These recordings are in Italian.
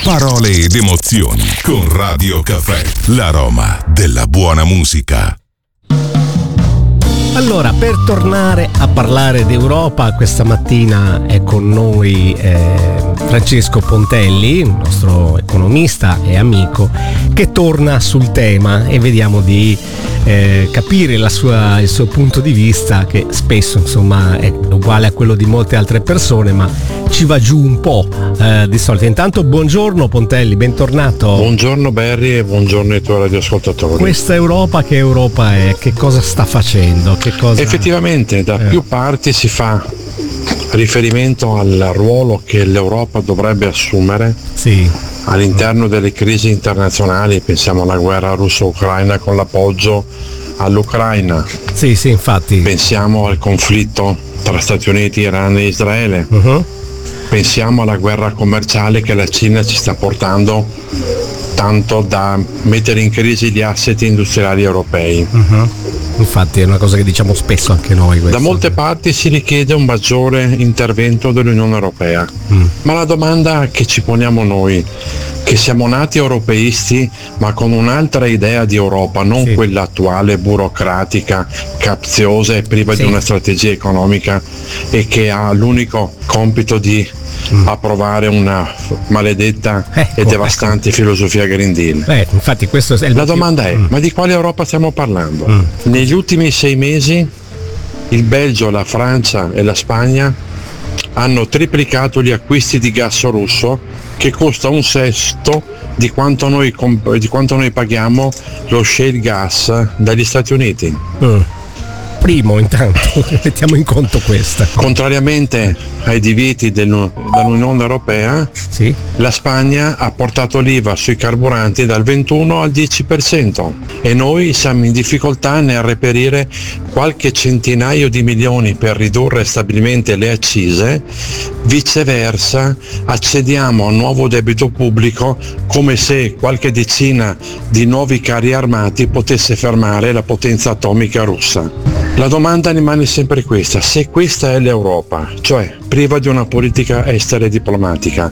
Parole ed emozioni con Radio Caffè, l'aroma della buona musica. Allora, per tornare a parlare d'Europa, questa mattina è con noi Francesco Pontelli, il nostro economista e amico, che torna sul tema e vediamo di capire il suo punto di vista, che spesso insomma è uguale a quello di molte altre persone, ma ci va giù un po' di solito. Intanto buongiorno Pontelli, bentornato. Buongiorno Barry e buongiorno ai tuoi radioascoltatori. Questa Europa, che Europa è? Che cosa sta facendo? Che cosa... Effettivamente da più parti si fa riferimento al ruolo che l'Europa dovrebbe assumere all'interno delle crisi internazionali. Pensiamo alla guerra russo-ucraina con l'appoggio all'Ucraina. Sì, infatti. Pensiamo al conflitto tra Stati Uniti, Iran e Israele. Pensiamo alla guerra commerciale che la Cina ci sta portando, tanto da mettere in crisi gli asset industriali europei. Infatti è una cosa che diciamo spesso anche noi. Da molte parti si richiede un maggiore intervento dell'Unione Europea, ma la domanda che ci poniamo noi, che siamo nati europeisti ma con un'altra idea di Europa, non quella attuale, burocratica, capziosa e priva di una strategia economica e che ha l'unico compito di approvare una maledetta e devastante filosofia Green Deal. Infatti questo è la domanda è, ma di quale Europa stiamo parlando? Negli ultimi 6 mesi il Belgio, la Francia e la Spagna hanno triplicato gli acquisti di gas russo, che costa 1/6 di quanto noi paghiamo lo shale gas dagli Stati Uniti. Primo, intanto mettiamo in conto questa. Contrariamente ai divieti dall'Unione Europea, la Spagna ha portato l'IVA sui carburanti dal 21 al 10% e noi siamo in difficoltà nel reperire qualche centinaio di milioni per ridurre stabilmente le accise. Viceversa, accediamo a un nuovo debito pubblico come se qualche decina di nuovi carri armati potesse fermare la potenza atomica russa. La domanda rimane sempre questa: se questa è l'Europa, cioè priva di una politica estera e diplomatica,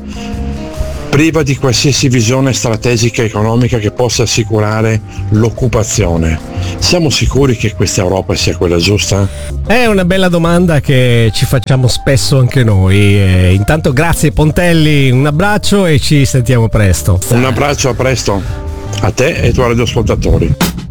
priva di qualsiasi visione strategica e economica che possa assicurare l'occupazione, siamo sicuri che questa Europa sia quella giusta? È una bella domanda che ci facciamo spesso anche noi. Intanto grazie Pontelli, un abbraccio e ci sentiamo presto. Un abbraccio, a presto, a te e ai tuoi radioascoltatori.